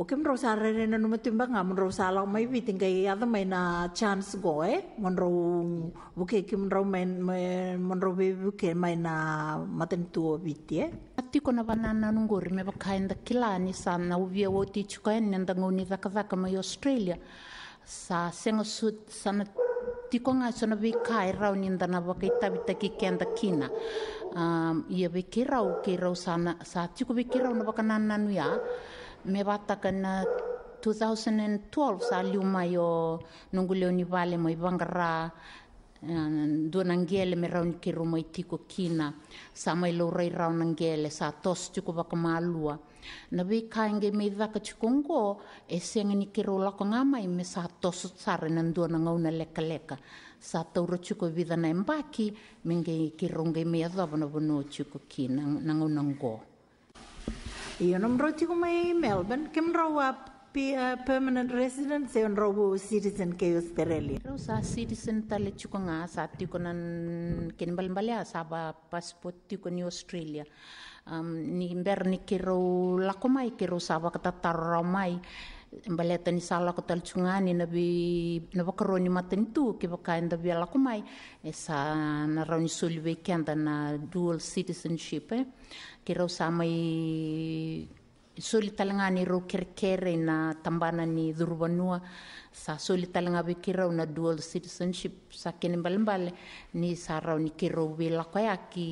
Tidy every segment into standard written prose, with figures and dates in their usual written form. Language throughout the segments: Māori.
O kem rosa rere na numatimbang nga rosa lang may biting kay ada may na chance go monro buke kim ro men monro buke may na matentu biti Ati ko na banana nunguri me bakain da kilani sa na uvia woti chukain nenda ngoni vaka mai Australia sa senga sud sana tiko nga so na vikai rau ninda na vakai tabita ki kenda kina ia vikirau sana sa tiko vikirau na bakanan nanu ya me bataka na 2012 sa liuma yo nunguleo ni vale mai vangara do nangele me raun ki ro mai tiko kina sa mai lo rai raun nangele sa tos tiko baka malua na vi kainge me vaka chikongo e senga ni ki ro lako ngamai me sa tos sare nan do na ngauna leka leka sa tauro tiko vida na mbaki minge ki ronge me adabana bono tiko kina na ngauna ngo Iyo nom roti ko may Melbourne kem rawa permanent resident se on rawa citizen ke Australia. Raw sa citizen tale chuko nga sa tiko nan kinbalbalya sa ba passport tiko ni Australia. Ni ber ni kiro lakomai kiro sa ba katatar mai baleta ni sala ko talchungani na bakaroni matentu ke bakain da bia lakomai sa na raw ni sulve kenda na dual citizenship kiro sa may soli talangani ro kerkere na tambana ni Durbanua sa soli talanga bikira na dual citizenship sa kinimbalmbale ni sa raw ni kiro wila kaya ki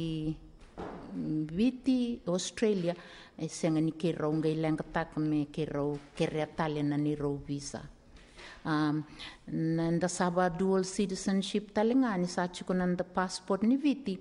viti Australia senga ni kiro ngai langtak me kiro keretale na ni ro visa nanda saba dual citizenship talangani sa chikunanda passport ni viti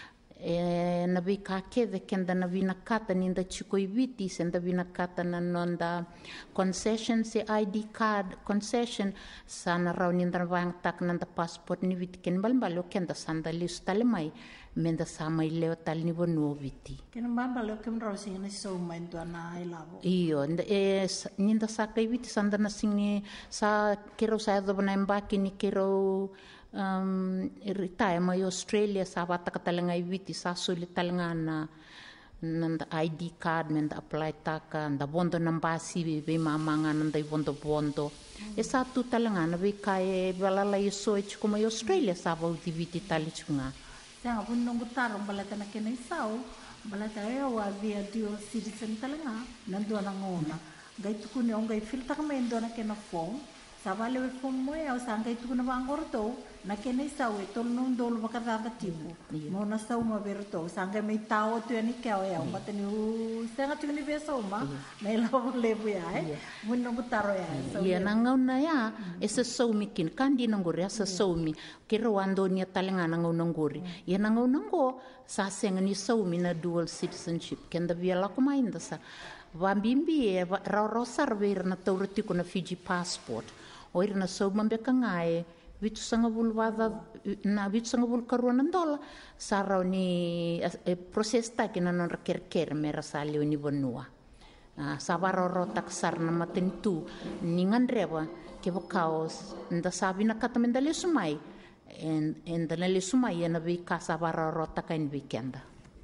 na vi ka kede kenda na vi nakata ninda chiko iviti senda vi nakata na nonda concession se ID card concession sana raw ninda vang tak nanda passport ni viti ken balbalo kenda sanda lis talemai menda samai leo tal ni bono viti ken balbalo kem raw sing ni so main to na ilavo iyo ninda sa kai viti sanda na singi sa kero sa do na mbaki ni kero retire mai Australia sa bata katalanga iviti sa suli talanga na nanda ID card menda apply taka nda bondo nambasi be mamanga nanda bondo sa tu talanga na be kai balala iso chiko mai Australia sa ba iviti tali chunga sa pun nong tarong balata na kenai sao balata wa via dual citizen talanga nando na ngona gai tuku ne ongai filta ka mendo na kena form Sabale we fomo ya usanga itu na bangorto na kene sawe tol non dol bakada tibu mo na sau ma berto sanga me tao tu ani ka ya matani sanga tu ni beso ma me la le ya mun no butaro ya ya nangau na ya ese sau mikin kandi nangori asa sau mi kero ando ni talenga nangau nangori ya nangau nango sa senga ni sau mi na dual citizenship kenda via la kuma inda sa Vambimbi ro sarver na taurati ko na Fiji passport o ira na so mambe kangae vitu sanga vulvada na vitu sanga vul karuana ndola sarau ni proses ta kina non kerker mera salio ni bonua savaro ro taksar na matentu ningan rewa ke bokaos nda sabi na katamenda le sumai en da le sumai na vi kasavaro ro takain weekenda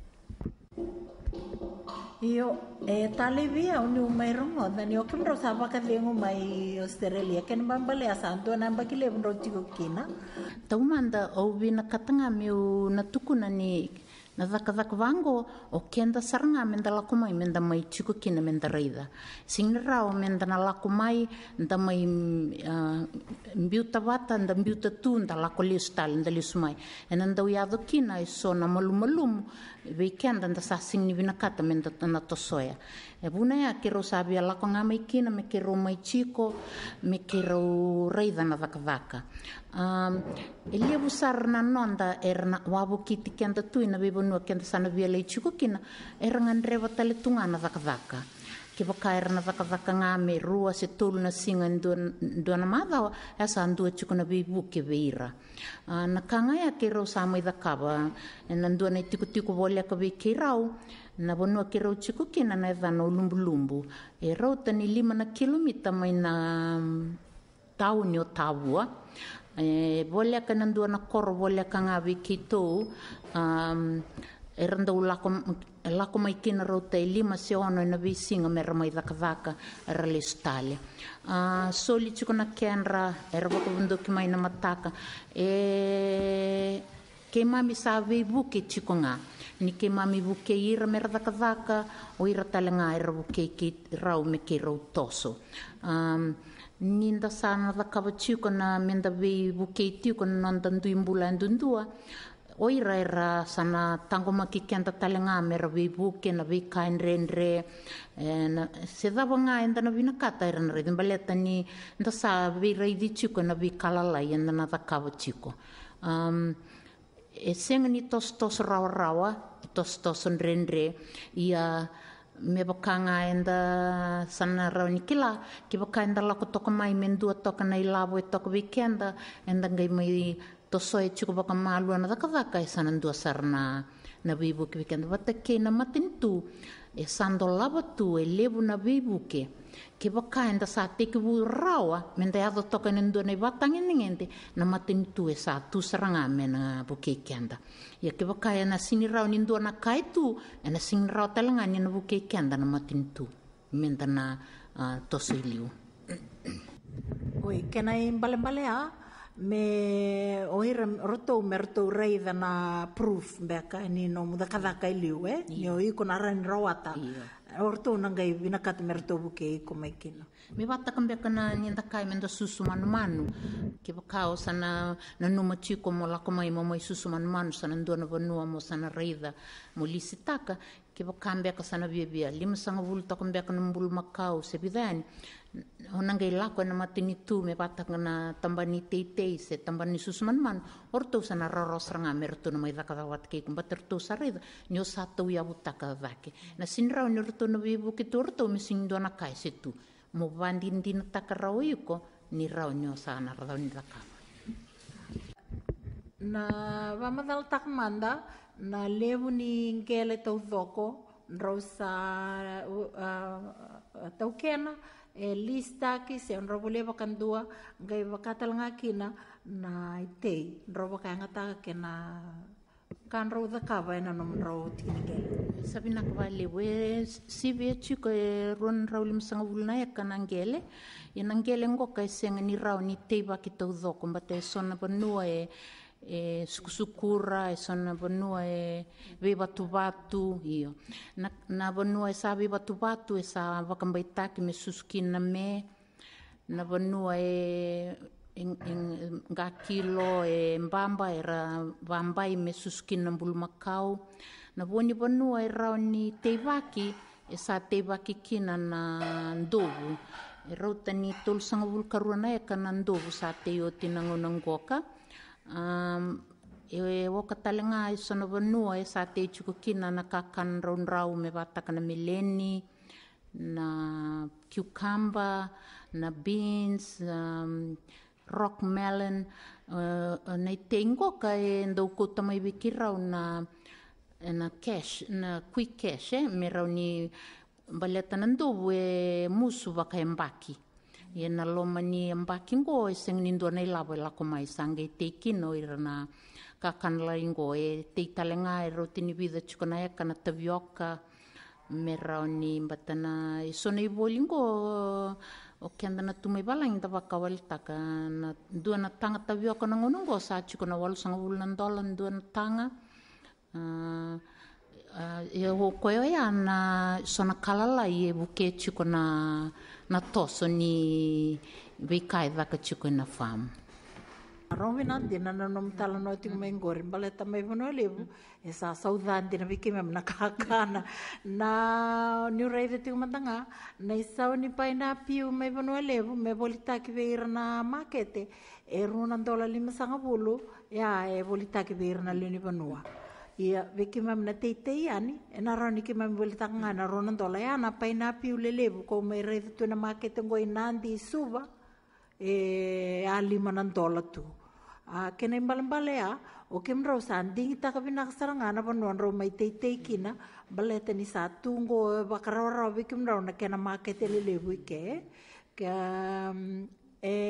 Io tale via un numero da ne okem ro saba ka lengo mai Australia ken bambale asanto na bakile ro tiko kina taumanda o vina katanga meu na tukuna ni na vaka vango o kenda saranga menda lakumai menda mai tiko kina menda reida sing rao menda na lakumai nda mai mbiuta vata nda mbiuta tu nda lakolistal nda lisumai enanda uyado kina iso na malum weekend nda sa sing ni vinakata menda na tosoya e buna ya kero sabi ala ko ngamai kina me kero mai chiko me kero reida na vaka elia busar na nonda erna wabu kiti kenda tu ina bibonu kenda sana via le chiko kina erangan reva tale tungana vaka ke baka erna vaka ngame rua se tolu na singa ndona madha asa andua chiko na bibu ke veira na kanga ya kero samai dakaba na ndona tiku volia ka be kirau na bonua kero chiko kina na evano lumbu e rota ni 5 kilomita mai na tauni o Tavua volia ka nandua na koro volia ka ngavi kito eranda ulako lako mai kina rau te 5 se ono ina visinga me ramai dhaka era le stale. Soli tiko na kenra, era waka bundoki mai na mataka, ke mami sa vei buke tiko ngā. Ni ke mami buke ira me dhaka, o ira tale ngā era buke ki rau me ke rau toso. Ninda sana dhakawa tiko na menda vei buke tiko na nandandui mbula ndundua, oira era sana tangoma ki kenta tale ngā mera vei buke na vei kain renre se dhawa ngā enda na vina kata era na reidin baleta ni nda sa vei reidi tiko na vei kalalai enda na dhakawa tiko. E senga ni tos rawa, tos renre ia me baka ngā enda sana rau ni kila ki baka enda lako toka mai mendua toka nei lavo e toka vei kenda enda ngai mai toso e tiko baka malua na dhaka e sana ndua sarana na vibuke vikenda. Wata ke na matinitu e sando lava tu e levu na vibuke ke baka enda sa teke vu rawa menda ado toka nendua nei watangi ningente na matinitu e sa tu saranga me na buke kenda. Ia ke baka e na sini rau nindua na kai tu e na sini rau talanga ni na buke kenda na matinitu menda na toso iliu. Oi, kena i mbale me oira roto reida na proof beka ni no mudakadaka iliu ni o iko na ran rawata orto nangai vinakata merto buke iko mai kino me wata kambeka na ninda kai menda susu manu ke bakao sana na numa tiko mo lako mai mai susu manu sana ndua na vanua mo sana reida mo lisitaka ke bakambeka sana bia 5 sanga vulu takambeka na mbulu makau se bidani honangai lako na matinitu me pataka na tambani teitei se tambani susu manu orto sana roros ranga merto na mai dhakawat ke kumbaterto sarida nyo sato ya butaka dhake na sinrao ni orto na vibu ki torto me singdo na kai se tu mo vandindina takarao yuko ni rao nyo sana rao ni dhakawa na vamadal takmanda na levu ni ngele tau dhoko nrau sa tau kena e lista ki se nrau leva kandua ngai vakatalanga kina na itei nrau vakangata kena kan rau dhakawa ena nom nrau tinigele sabina kwa lewe sive chiko e ron rau limsanga vulna e kana ngele ina ngele ngoka e senga ni rau ni teiva ki tau dhoko mbate sona vanua e sukusukura e sona vanua e ve batu io na vanua e sa ve batu e sa vakambaitaki me suskina me na vanua e ngā kilo e mbamba era vambai me suskina mbulumakau na voni vanua e rau ni teivaki e sa teivaki kina na ndovu e rauta ni tolusanga vulkaruna e kana ndovu sa teo tinangona ngoka e woka talenga e sona vanua e sa te chuko kina na kakan rau me vataka na meleni na cucumber na beans rock melon na te ngoka e ndau kota mai wiki rau na cash na quick cash me rau ni baleta na ndovu e musu waka e mbaki e na loma ni mbaki ngo e seng nindo nei lavo e lako mai sanga e te kino i rana kakanla ingo e te talenga e rotini vida chukona eka na tavioka me rau ni mbatana e sona i volingo o kenda na tumai balang da wakawal taka na dua na tanga tavioka na ngonongo sa chukona walu sanga wulan dola dua na tanga e ho koe ia na sona kalala i e buke chukona na toso ni veikai dhaka chukona fam. Romina dina na nom tala no tingo mai ngori baleta mai vono levu e sa saudan dina viki mem na kakana na ni reide tingo mandanga na isau ni paina piu mai vono levu me volita ki veira na makete e runa dola 5 ya e volita ki veira na leni vanua ia viki mem na teitei ani e na roni ki mem volita ngana runa dola ya na paina piu le levu ko mai reide tu na makete ngoi nandi suva e a $5 tu. Kena imbale o kem rau sa andingi taka vina kasaranga na panuan rau mai teitei kina baleta ni sa tungo bakarau vikim rau na kena makete lelevu ike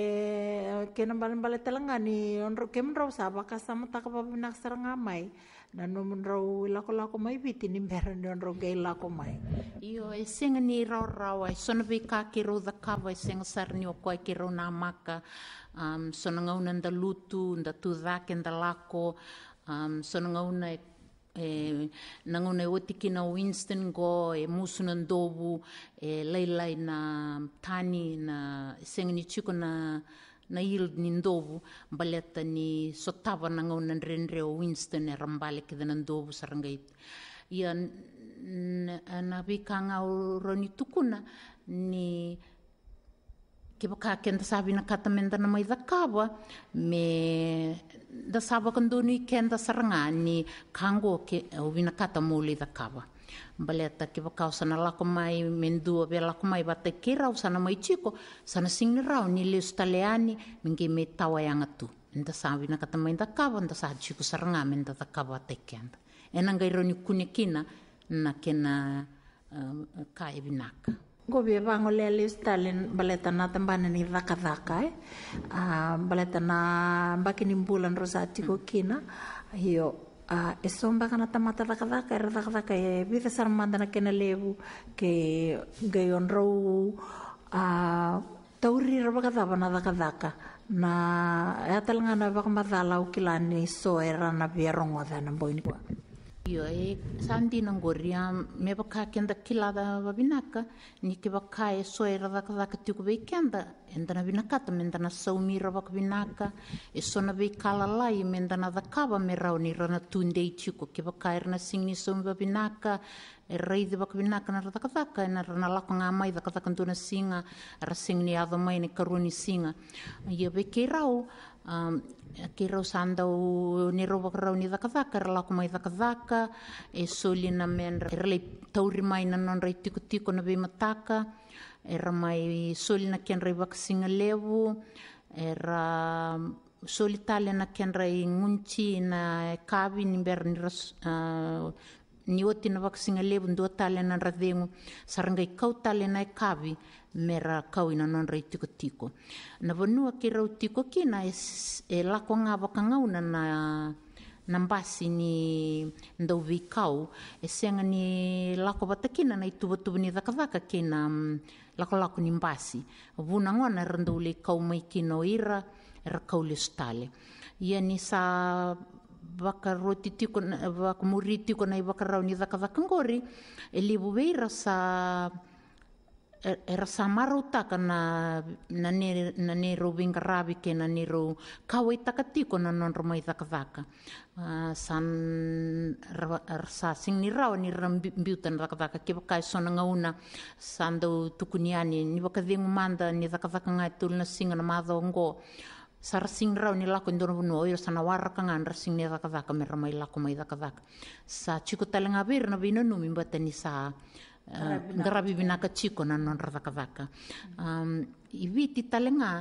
kena imbale talanga ni kem rau sa bakasama taka vina kasaranga mai na nomun rau lako mai viti ni mera ni on rau gay lako mai. Io e senga ni rau ai sona vi ka ki rau da kava e senga sarni o koe ki rau na maka sona ngauna nda lutu nda tudake nda lako sona ngauna nangauna e otikina Winston go e musuna ndovu e leilai na tani na senga ni chiko na yield ni ndovu baleta ni sotava nangauna nrenre o Winston e rambale ki dana ndovu sarangai ia na vikanga o roni tukuna ni ke baka kenda sabi na kata menda na mai da kawa me da saba kanduni kenda saranga ni kango ke o vina kata muli da kawa baleta ke baka usana lako mai mendua be lako mai bata kira usana mai chiko sana singni rau ni le staleani mingi me tawa yanga tu nda sabi na kata mai da kawa nda sa chiko saranga menda da kawa te kenda enangai roni kunikina na kena ka e vinaka Gobe vango lele stalin baleta na tambana ni dhaka baleta na mbaki ni mbulan rosati ko kina hiyo e somba kana tamata dhaka e vida sarmanda na kena levu ke gayon rau tauri rabaka na dhaka na atalanga na baka madala ukilani so era na vierongo dana boini kwa Io e sandi nangoria me baka kenda kilada babinaka ni ke baka e soera daka tiku be kenda endana binaka mendana saumira baka binaka e sona be kala lai mendana dakava me rauni rana tunde tiku ke baka erna singni saumi babinaka e reide baka binaka na daka e na rana lako ngā mai daka nduna singa ra singni ado mai ne karuni singa ia be ke rau ke rau sandau ni rau baka rau ni daka lako mai daka e soli na men e rei tauri mai na non rei tiko na be mataka e ra mai soli na ken rei singa levu e ra soli tale na ken rei ngunci na kavi ni ber ni oti na singa levu ndo tale na radengu sarangai kau tale na kavi mera kau ina non rei tiko na vanua ke rau tiko kina e lako ngā baka ngauna na mbasi ni ndau vikau e senga ni lako batakina na ituba ni dhaka ke na lako ni mbasi vuna ngona randau le kau mai kino ira era kau le stale ia ni sa baka roti tiko baka muri tiko na baka rau ni dhaka ngori e libu veira sa era samaro taka na ne ro vinga ravi ke na ne ro kawai taka tiko na non romai dhaka san sa sing ni rau ni rambiutan dhaka ke baka sona ngauna sando tukuniani ni baka vengu manda ni dhaka ngai tul na singa na madongo sar sing rau ni lako ndono bunu oiro sana waraka ngan sing ni dhaka me ramai lako mai dhaka sa chiko talenga vir na vino numi bata ni sa ngarabi binaka chiko na non dhaka i viti talenga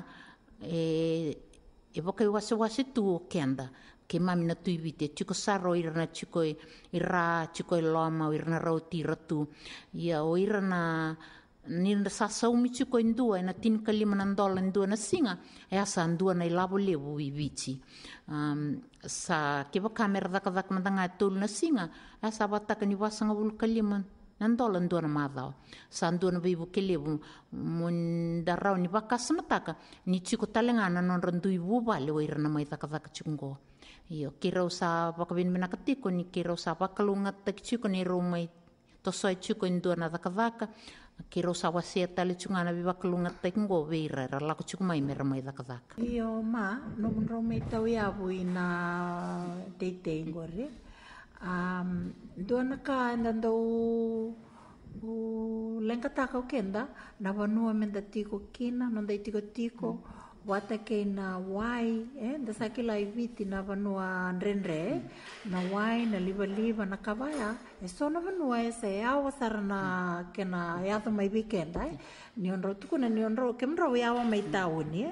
e boka wase tu kenda ke mami na tu i viti chiko saro ira na chiko ira chiko loma ira na rauti ratu ia o ira na ni sa saumi chiko indua na tin kalima na dola indua na singa e asa indua na ilabo levu i viti sa ke boka kamera dhaka na tanga tolu na singa asa bataka ni wasanga bulu kalima nandola ndona madao sa ndona vivu kelevu mundarau ni bakas mataka ni chiko talengana non randui vuvale o irana mai dhaka chungo io kirau sa bakavin menakatiko ni kirau sa bakalunga tak chiko ni romai tosoi chiko ndona dhaka kirau sa wasia tali chungana vi bakalunga tak ngo veira ra lako chiko mai mera mai dhaka io ma non romai tau yavu ina teitei ngore doana ka ndandau lenka taka o kenda na vanua menda tiko kina non dai tiko wata ke na wai da sakila i viti na vanua nrenre na wai na liva na kavaya e sona vanua e se awa sarana kena yato mai weekend ni onro tuku na ni onro kemro yawa mai tauni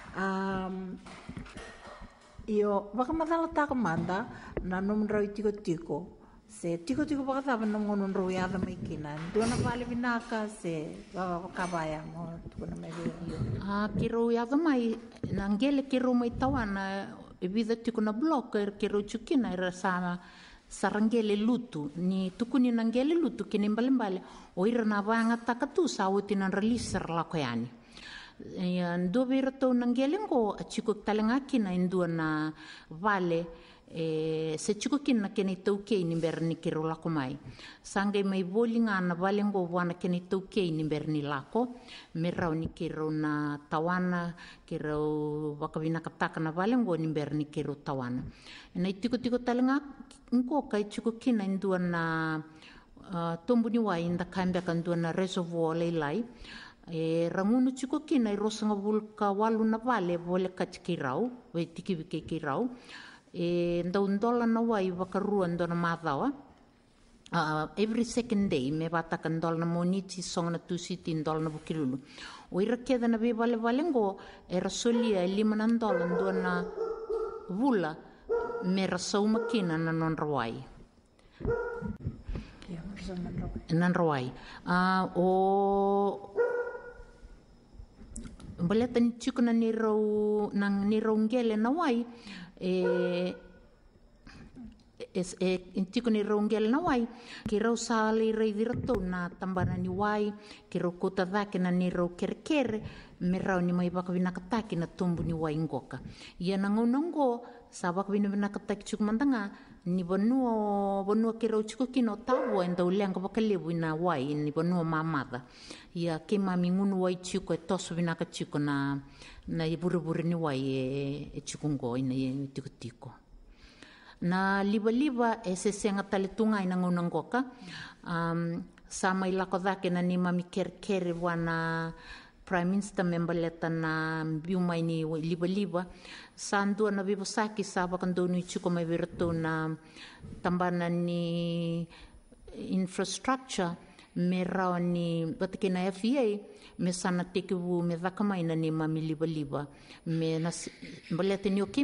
io baka madala taka manda na nom rau tiko se tiko baka tava na ngono rau yada mai kina dona vale vinaka se kavaya mo tuku na mai ki rau yada mai na ngele ki rau mai tawana e vida tiko na block ki rau chukina era sama sarangele lutu ni tukuni nangele lutu kini mbalimbali o ira na vanga takatu sa uti na release la koyani ndo vira to nangele ngo achiko talenga kina indua na vale se chiko kina keni tauke ni berni kiro lako mai sangai mai volinga na vale ngo wana keni tauke ni berni lako merau ni kiro na tawana kiro wakavina kataka na vale ngo ni berni kiro tawana na tiko talenga ngo kai chiko kina indua na tombuni wai inda kambia kandua na reservoir leilai rangunu chiko kina i rosanga vulka walu na vale vole kachikirau we tikivike kirau ndaundola na wai wakarua ndona madhawa every second day me bataka ndola na moniti songa na tusiti ndola na bukilulu o ira keda na be vale ngo solia lima na ndola ndona vula me rasau makina na non rawai nan rawai o baleta ni chiko na nirau ngele na wai tiko ni rongel na wai ki rau sali rei dirato na tambana ni wai ki rau kota dhake na ni rau kerekere me rau ni mai baka vinakataki na tumbu ni wai ngoka ia na ngonongo sa baka vinakataki chuk mandanga ni vanua ki rau chiko kino tawa enda uleanga baka levu ina wai ni vanua mamada ia ke mami ngunu wai chiko tosu vinaka chiko na ibure ni wai chiko ngo ina tiko na liba se senga taletunga ina ngona ngoka sa mai lako dhake na ni mami kerkere wana prime minister member leta na biuma ini liba sa andua na vivosaki sa bakandonu ichuko mai virato na tambana ni infrastructure me rao ni batake na FEA me sana tekevu me dhakamai na ni mami liba me na balete ni o ke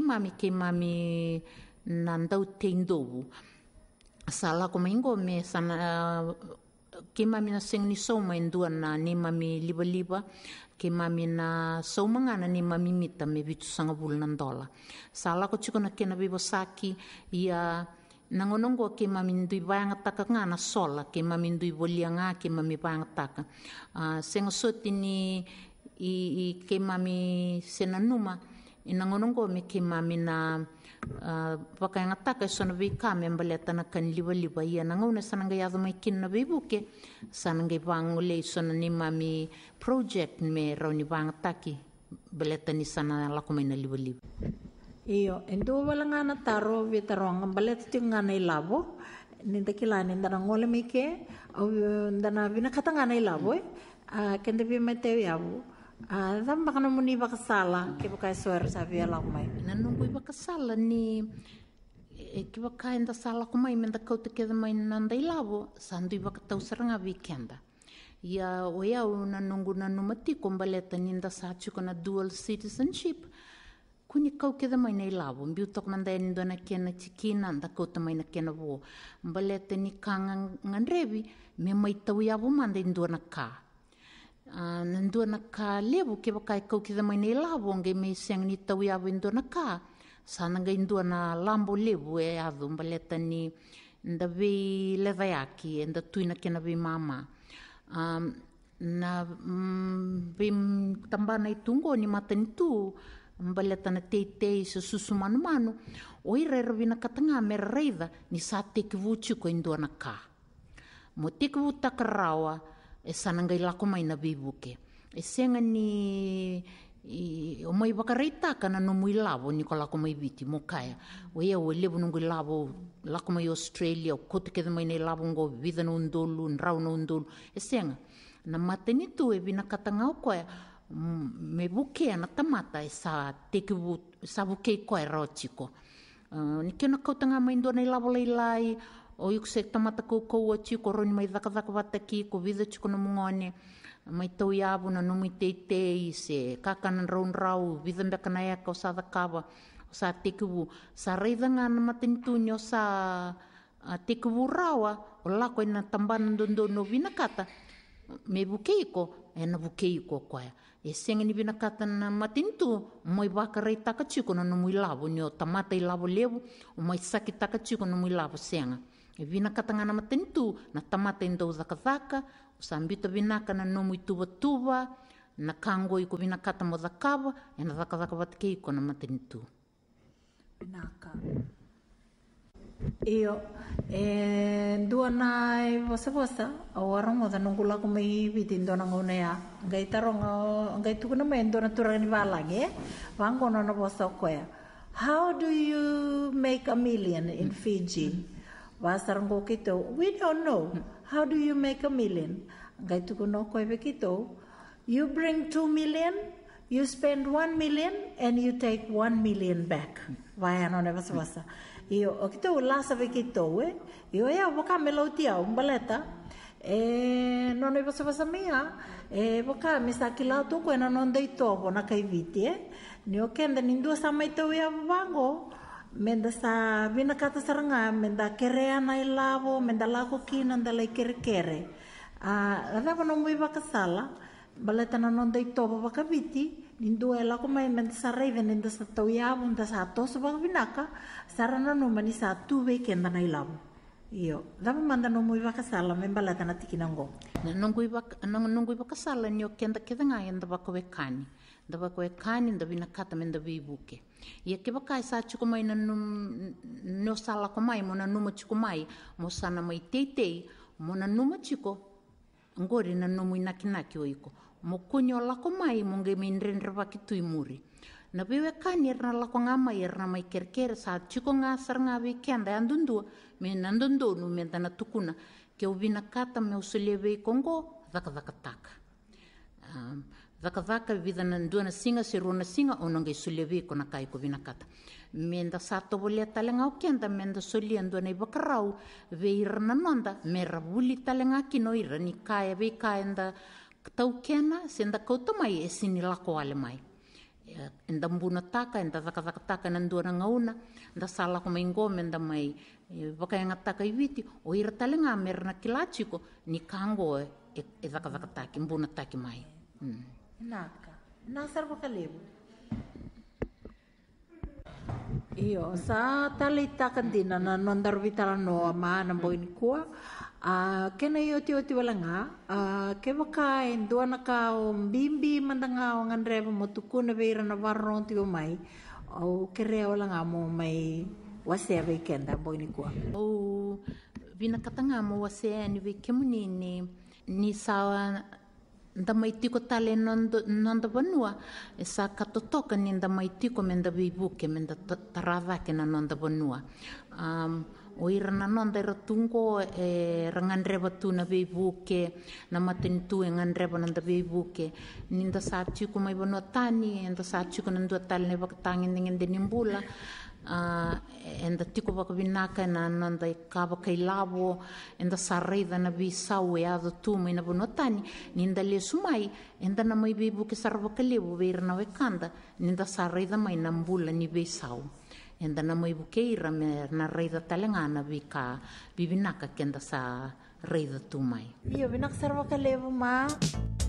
mami na ndau teindovu sala ko maingo me sana ke mami na seng ni soma indua na ni mami liba ke mami na soma ngana ni mami mita me vitu sanga bul na ndola sala ko chiko na kena vivosaki ia nangonongo ke mami ndui vanga taka ngana sola ke mami ndui volianga ke mami vanga taka senga soti ni i ke mami senanuma inangonongo me ke mami na wakainga taka sona vika me mbaleta na kan liba ia nangona sananga yado mai kin na bibuke sananga vangule sona ni mami project me rauni vanga taki baleta ni sana la komena liba iyo endo walanga na taro vitaronga baleta tinga na ilabo ninda kilani ndana ngole mike au ndana vina katanga na ilabo kende vi mete yabu dam baka na muni baka sala ke baka suara sabi ala kumai nanungu baka sala ni ke baka enda sala kumai menda kau te keda mai nanda ilabo sandu baka tau saranga weekenda ia oia nanungu nanumati kombaleta ninda sachu kona dual citizenship kuni kau keda mai na ilabo mbiu tok manda endo na kena chikina nda kau te mai na kena vo mbaleta ni kanga ngandrevi me mai tau yabo manda endo na ka nandua na ka levu ke wakai kau ki mai nei lavo nge me siang ni tau yawo indua na ka sana nga indua na lambo levu adu mbaleta ni nda vei levayaki nda tuina kena vei mama na vei tambana itungo ni matani tu mbaleta na teitei sa susu manu o ira vina katanga mera reida ni sa tekivu chuko indua na ka mo tekivu takarawa sananga ilako mai na bibuke senga ni o mai wakareita kana no mui lavo ni ko lako mai viti mo kaya o ia o levu nungu lavo lako mai Australia o kote keda mai nei lavo ngo vida no ndolu nrau no ndolu senga na mateni tu e vina katanga o koe me buke na tamata sa tekivu sa buke koe rochiko ni kena kautanga mai ndo nei lavo leilai o iku se tamata kou a chiko roni mai dhaka wataki ko vida chiko na mungone mai tau yabu na numi teitei se kakana rau vida mbeka na eka o sa dhakawa o sa tekivu sa reidanga na matenituni o sa tekivu rawa o lako ina tambana ndondo no vinakata me bukeiko e na vukei ko koia. E senga ni vinakata na matinitu, mai waka rei taka tiko na numui lavo, ni o tamata i lavo levu, o mai saki taka tiko na numui lavo senga. E vinakata ngana matinitu, na tamata i ndou zaka, o sambita vinaka na numui tuva, na kango i ko vinakata mo zakava, e na zaka vatakei ko na matinitu. Vinaka. Io, dua nai vosa, o arongo da nungu lako mai viti ndona ngonea. Ngai taronga, ngai tukuna mai ndona turani valangi, vangono na vosa koea. How do you make a million in Fiji? Vasarango kito, we don't know. How do you make a million? Ngai tukuna koe kito, you bring 2 million, you spend 1 million, and you take 1 million back. Vai ano ne vosa. Io o kito lasa ve kito io ia voka melotia umbaleta non e vosa mia voka mi sta kila tu ko na non dei tovo na kai viti ni o kenda ni ndua sa mai to ia vango menda sa vina kata saranga menda kerea na ilavo menda lako kina nda lai kere lava no mui vaka sala baleta na non dei tovo vaka viti Nindu ela ko mai men sa rei venenda sa tau ia bunda sa toso ba vinaka sarana no mani sa tu weekend na ilabu io dava manda no moi vaka sala men balata na tikinango na nongui vaka sala ni o kenda nga enda vaka wekani da vaka wekani da vinakata men da vibuke ia ke vaka sa chuko mai na no sala ko mai mo na numa chuko mai mo sana mai teitei mo na numa chuko ngori na no moi nakinaki o iko mo kunyo lako mai mo nge mindrenre vaki tui muri. Na bewe kani erna lako ngama erna mai kerkere sa chiko ngasar nga weekend andundu me nandundu no me dana tukuna ke ubina kata me usuleve kongo zaka taka. Zaka vida nandu na singa seruna singa ononge suleve ko nakai ko vinakata. Menda sato volia talenga okenda menda solia ndo na ibakarau ve irna nonda me rabuli talenga kino ira ni kaya ve kaenda tau kena senda kouta mai e sini lako ale mai. Enda mbuna taka, enda zaka taka na ndua na ngauna, enda sala ko mai ngome, enda mai wakayanga taka i viti, o ira tale ngā mera na kilachiko, ni kango e zaka taki, mbuna taki mai. Naka, nasar wakalebu. Iyo, sa tali taka dina na nondaru vitala noa maa na boini kua, kena iyo oti wala nga, ke waka e ndua na ka o mbimbi mandanga o ngandreva mo tukuna veira na varron ti o mai, o kerea wala nga mo mai wasea vei kenda boini kua. O vinakatanga mo wasea ni vei kemuni ni sawa nda mai tiko tale nonda vanua e sa katotoka ni nda mai tiko menda vibuke menda taravake na nonda vanua o ira na nonda ira tungo e rangandreva tu na vibuke na matinitu e ngandreva nanda vibuke ni nda sa tiko mai vanua tani e nda sa tiko na ndua tale ne vakatangi ngende nimbula enda tiko waka vinaka na nanda kawa kai lavo enda sarreida na visau e ado tu mai na bonotani ninda le sumai enda na mai bibu ke sarva kalevu veira na wekanda ninda sarreida mai na mbula ni visau enda na mai bukeira me na reida talengana vika bivinaka kenda sa reida tu mai io vinaka sarva kalevu ma